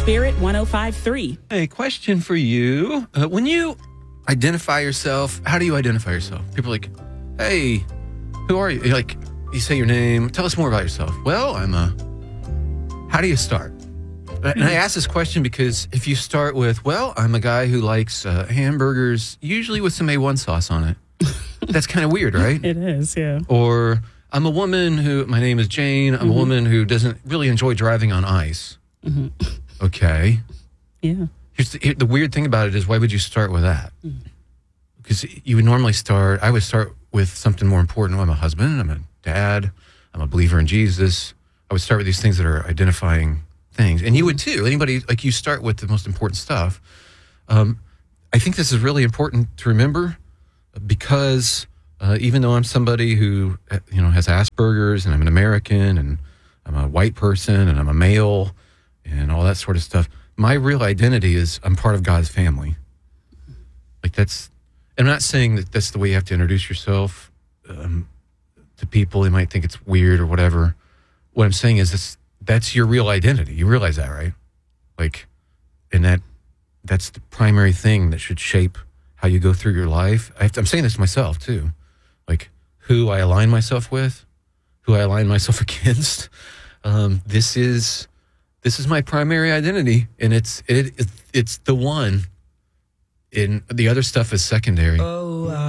Spirit 105.3. Hey, question for you. When you identify yourself, how do you identify yourself? People are like, hey, who are you? You're like, you say your name. Tell us more about yourself. Well, how do you start? And I ask this question because if you start with, well, I'm a guy who likes hamburgers, usually with some A1 sauce on it. That's kind of weird, right? It is, yeah. Or I'm a woman my name is Jane. I'm a woman who doesn't really enjoy driving on ice. Okay. Yeah. Here's the weird thing about it is, why would you start with that? Because you would normally I would start with something more important. I'm a husband, I'm a dad, I'm a believer in Jesus. I would start with these things that are identifying things. And you would too. Anybody, like, you start with the most important stuff. I think this is really important to remember because even though I'm somebody who, has Asperger's, and I'm an American, and I'm a white person, and I'm a male, and all that sort of stuff, my real identity is I'm part of God's family. Like, I'm not saying that that's the way you have to introduce yourself to people. They might think it's weird or whatever. What I'm saying is that's your real identity. You realize that, right? Like, and that's the primary thing that should shape how you go through your life. I'm saying this to myself too. Like, who I align myself with, who I align myself against. This is my primary identity, and it's the one. And the other stuff is secondary.